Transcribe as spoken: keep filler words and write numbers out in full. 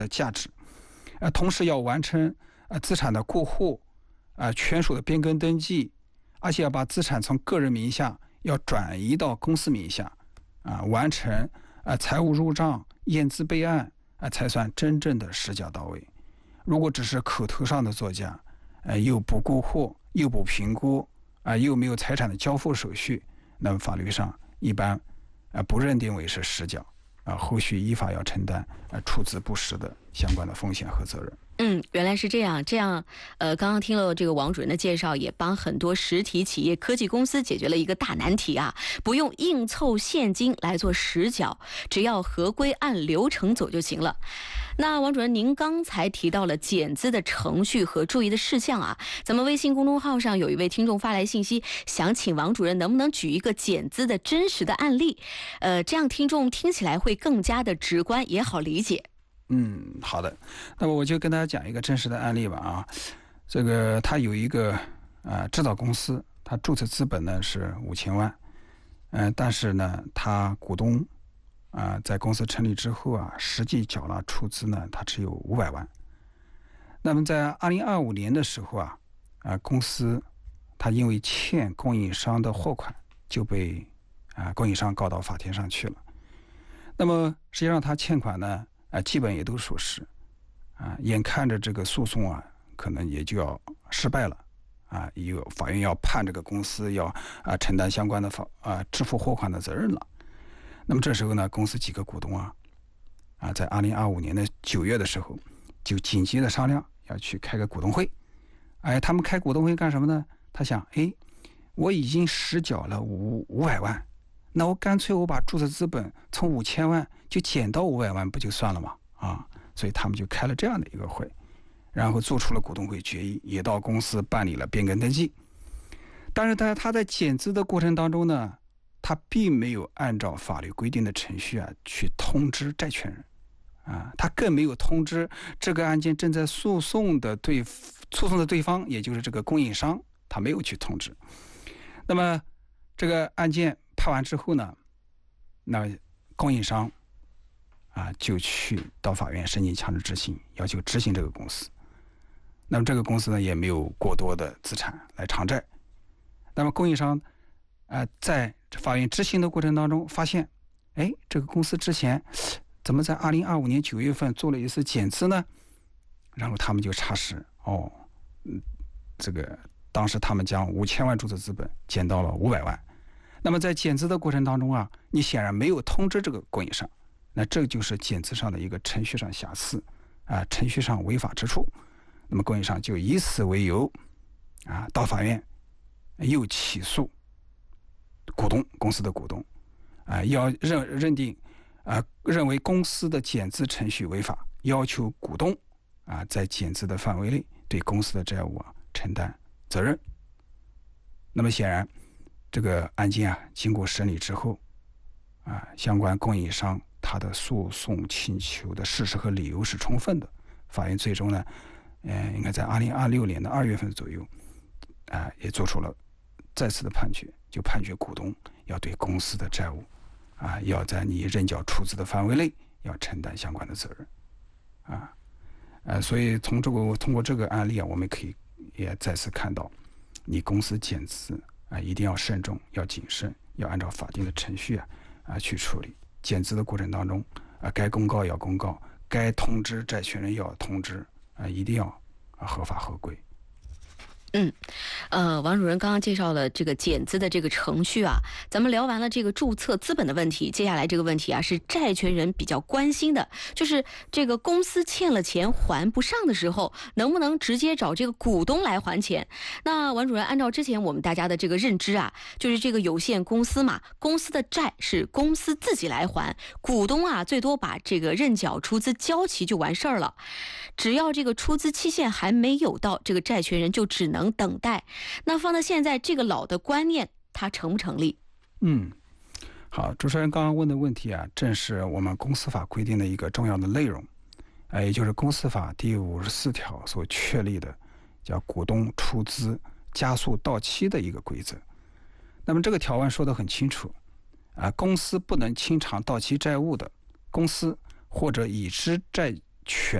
的价值，呃，同时要完成呃资产的过户，啊、呃，权属的变更登记，而且要把资产从个人名下要转移到公司名下，啊、呃，完成啊、呃、财务入账、验资备案，啊、呃，才算真正的实缴到位。如果只是口头上的作价，呃，又不过户，又不评估，啊、呃，又没有财产的交付手续，那么法律上一般，呃，不认定为是实缴。啊，后续依法要承担呃出资不实的相关的风险和责任。 嗯，原来是这样。这样，呃，刚刚听了这个王主任的介绍，也帮很多实体企业、科技公司解决了一个大难题啊！不用硬凑现金来做实缴，只要合规按流程走就行了。那王主任，您刚才提到了减资的程序和注意的事项啊，咱们微信公众号上有一位听众发来信息，想请王主任能不能举一个减资的真实的案例？呃，这样听众听起来会更加的直观，也好理解。 嗯，好的，那么我就跟大家讲一个真实的案例吧啊，这个他有一个啊、呃、制造公司，他注册资本呢是五千万，嗯、呃，但是呢，他股东啊、呃、在公司成立之后啊，实际缴纳出资呢，他只有五百万。那么在二零二五年的时候啊，啊、呃、公司他因为欠供应商的货款，就被啊、呃、供应商告到法庭上去了。那么实际上他欠款呢，啊，基本也都属实，啊，眼看着这个诉讼啊，可能也就要失败了，啊，有法院要判这个公司要啊承担相关的法啊支付货款的责任了。那么这时候呢，公司几个股东啊，啊，在二零二五年的九月的时候，就紧急的商量要去开个股东会。哎，他们开股东会干什么呢？他想，哎，我已经实缴了五五百万。那我干脆我把注册资本从五千万就减到五百万，不就算了吗？啊，所以他们就开了这样的一个会，然后做出了股东会决议，也到公司办理了变更登记。但是他他在减资的过程当中呢，他并没有按照法律规定的程序啊去通知债权人，啊，他更没有通知这个案件正在诉讼的对诉讼的对方，也就是这个供应商，他没有去通知。那么这个案件判完之后呢，那供应商啊就去到法院申请强制执行，要求执行这个公司。那么这个公司呢也没有过多的资产来偿债。那么供应商啊在法院执行的过程当中发现，哎，这个公司之前怎么在二零二五年九月份做了一次减资呢？然后他们就查实，哦，嗯，这个当时他们将五千万注册资本减到了五百万。那么在减资的过程当中啊，你显然没有通知这个供应商，那这就是减资上的一个程序上瑕疵啊，程序上违法之处。那么供应商就以此为由啊，到法院又起诉股东公司的股东啊，要认认定啊，认为公司的减资程序违法，要求股东啊在减资的范围内对公司的债务啊承担责任。那么显然，这个案件啊，经过审理之后，啊，相关供应商他的诉讼请求的事实和理由是充分的，法院最终呢，呃，应该在二零二六年的二月份左右，啊，也做出了再次的判决，就判决股东要对公司的债务，啊，要在你认缴出资的范围内要承担相关的责任，啊，呃，所以从这个通过这个案例啊，我们可以也再次看到，你公司减资。啊，一定要慎重，要谨慎，要按照法定的程序啊啊去处理。减资的过程当中啊，该公告要公告，该通知债权人要通知啊，一定要啊合法合规。 嗯，呃，王主任刚刚介绍了这个减资的这个程序啊，咱们聊完了这个注册资本的问题，接下来这个问题啊是债权人比较关心的，就是这个公司欠了钱还不上的时候，能不能直接找这个股东来还钱？那王主任，按照之前我们大家的这个认知啊，就是这个有限公司嘛，公司的债是公司自己来还，股东啊最多把这个认缴出资交齐就完事儿了。只要这个出资期限还没有到，这个债权人就只能等待。那放到现在这个老的观念，它成不成立？ 嗯，好，主持人刚刚问的问题啊，正是我们公司法规定的一个重要的内容，呃，也就是公司法第五十四条所确立的叫股东出资加速到期的一个规则。那么这个条文说得很清楚啊，公司不能清偿到期债务的，公司或者已知债全